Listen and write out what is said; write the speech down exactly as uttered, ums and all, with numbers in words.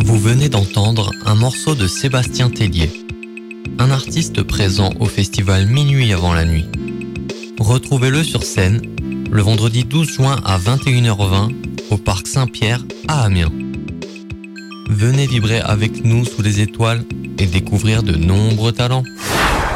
Vous venez d'entendre un morceau de Sébastien Tellier, un artiste présent au festival Minuit avant la nuit. Retrouvez-le sur scène le vendredi douze juin à vingt et une heures vingt au Parc Saint-Pierre à Amiens. Venez vibrer avec nous sous les étoiles et découvrir de nombreux talents.